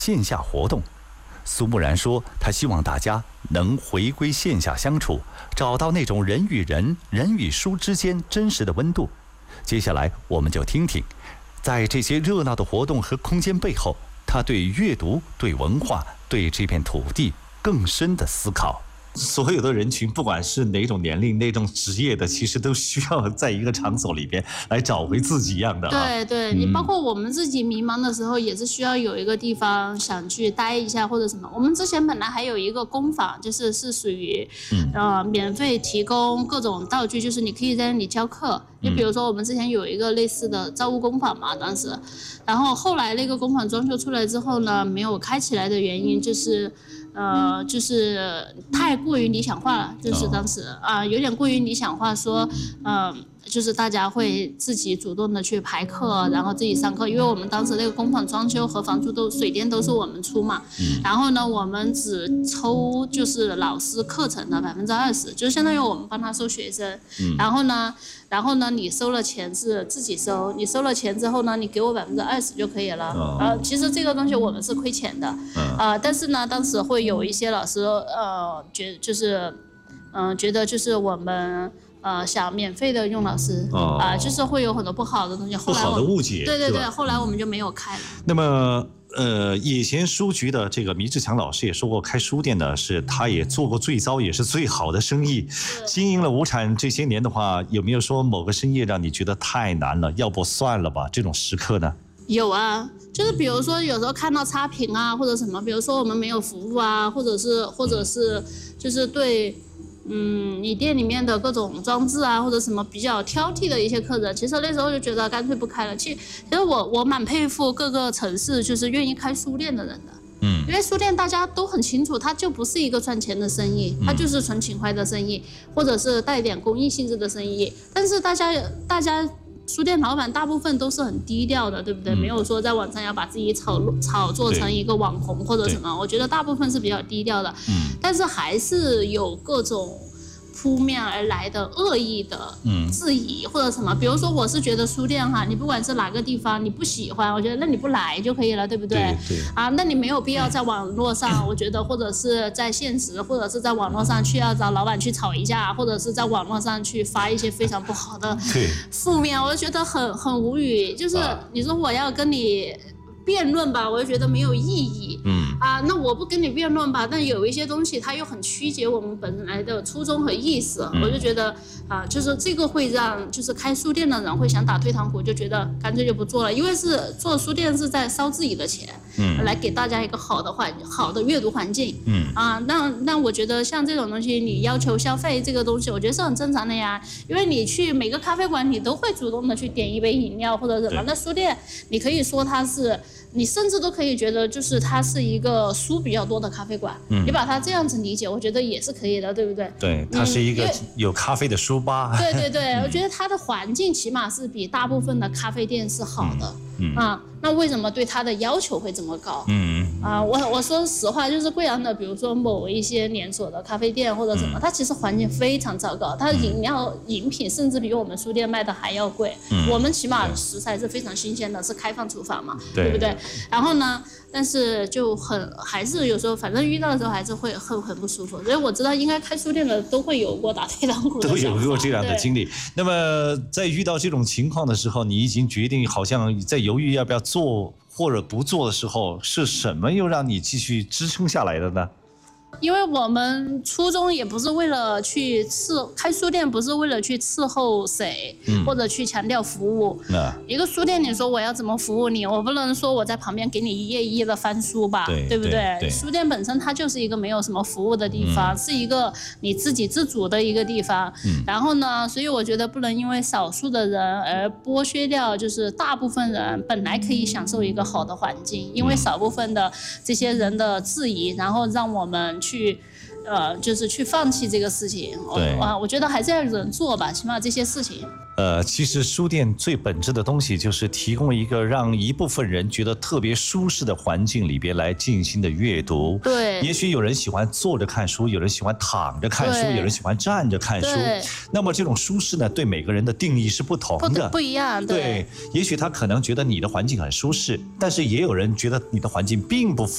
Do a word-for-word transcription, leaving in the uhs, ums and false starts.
线下活动。苏木然说，他希望大家能回归线下相处，找到那种人与人、人与书之间真实的温度。接下来，我们就听听，在这些热闹的活动和空间背后，他对阅读、对文化、对这片土地更深的思考。所有的人群，不管是哪种年龄、哪种职业的，其实都需要在一个场所里边来找回自己一样的、啊。 对对，你包括我们自己迷茫的时候，也是需要有一个地方想去待一下或者什么。我们之前本来还有一个工坊，就是是属于，呃，免费提供各种道具，就是你可以在那里教课。你比如说，我们之前有一个类似的造物工坊嘛，当时，然后后来那个工坊装修出来之后呢，没有开起来的原因就是。呃，就是太过于理想化了，就是当时啊、呃，有点过于理想化，说，嗯、呃，就是大家会自己主动的去排课，然后自己上课，因为我们当时那个工坊装修和房租都水电都是我们出嘛，然后呢，我们只抽就是老师课程的百分之二十，就是相当于我们帮他收学生，然后呢。然后呢，你收了钱是自己收，你收了钱之后呢，你给我百分之二十就可以了。哦、呃，其实这个东西我们是亏钱的，嗯、呃，但是呢，当时会有一些老师呃觉就是，嗯、呃，觉得就是我们呃想免费的用老师，啊、哦呃，就是会有很多不好的东西。后来不好的误解。 对对对，后来我们就没有开了。 那么。呃，以前书局的这个迷志强老师也说过，开书店呢是他也做过最糟也是最好的生意。经营了无产这些年的话，有没有说某个生意让你觉得太难了，要不算了吧？这种时刻呢？ 有啊，就是比如说有时候看到差评啊，或者什么，比如说我们没有服务啊，或者是或者是就是对。嗯，你店里面的各种装置啊，或者什么比较挑剔的一些客人，其实那时候就觉得干脆不开了。其实，其实我我蛮佩服各个城市就是愿意开书店的人的，嗯，因为书店大家都很清楚，它就不是一个赚钱的生意，它就是纯情怀的生意，或者是带点公益性质的生意。但是大家大家。书店老板大部分都是很低调的，对不对？嗯、没有说在网上要把自己炒炒作成一个网红或者什么，我觉得大部分是比较低调的。嗯，但是还是有各种扑面而来的恶意的质疑或者什么，比如说我是觉得书店哈，你不管是哪个地方你不喜欢，我觉得那你不来就可以了，对不对？ 对对啊，那你没有必要在网络上，我觉得或者是在现实，或者是在网络上去要找老板去吵一架，或者是在网络上去发一些非常不好的负面，我就觉得很很无语。就是你说我要跟你辩论吧，我就觉得没有意义。嗯啊，那我不跟你辩论吧，但有一些东西它又很曲解我们本来的初衷和意思，嗯、我就觉得啊，就是这个会让就是开书店的人会想打退堂鼓，就觉得干脆就不做了，因为是做书店是在烧自己的钱，嗯，来给大家一个好的环好的阅读环境，嗯啊，那那我觉得像这种东西，你要求消费这个东西，我觉得是很正常的呀，因为你去每个咖啡馆，你都会主动的去点一杯饮料或者什么，那书店你可以说它是。你甚至都可以觉得，就是它是一个书比较多的咖啡馆，嗯、你把它这样子理解，我觉得也是可以的，对不对？ 对，它是一个有咖啡的书吧。 对对对，我觉得它的环境起码是比大部分的咖啡店是好的，嗯、啊，那为什么对它的要求会这么高？嗯啊，我我说实话，就是贵阳的，比如说某一些连锁的咖啡店或者什么，嗯、它其实环境非常糟糕，它的饮料饮品甚至比我们书店卖的还要贵，嗯、我们起码食材是非常新鲜的，是开放厨房嘛，对, 对不对？然后呢，但是就很还是有时候，反正遇到的时候还是会很很不舒服。所以我知道，应该开书店的都会有过打退堂鼓的， 都有过这样的经历。那么在遇到这种情况的时候，你已经决定好像在犹豫要不要做或者不做的时候，是什么又让你继续支撑下来的呢？ 因为我们初衷也不是为了去伺开书店，不是为了去伺候谁，嗯、或者去强调服务。嗯、一个书店，你说我要怎么服务你？我不能说我在旁边给你一页一页的翻书吧， 对, 对不对？ 对对书店本身它就是一个没有什么服务的地方，嗯、是一个你自给自足的一个地方。嗯、然后呢，所以我觉得不能因为少数的人而剥削掉，就是大部分人本来可以享受一个好的环境，因为少部分的这些人的质疑，然后让我们去，呃，就是去放弃这个事情。 对啊，我觉得还是要有人做吧，起码这些事情。 呃，其实书店最本质的东西就是提供一个让一部分人觉得特别舒适的环境里边来静心的阅读。 对， 也许有人喜欢坐着看书，有人喜欢躺着看书，有人喜欢站着看书。那么这种舒适呢，对每个人的定义是不同的， 不, 不一样。 对，对，也许他可能觉得你的环境很舒适，但是也有人觉得你的环境并不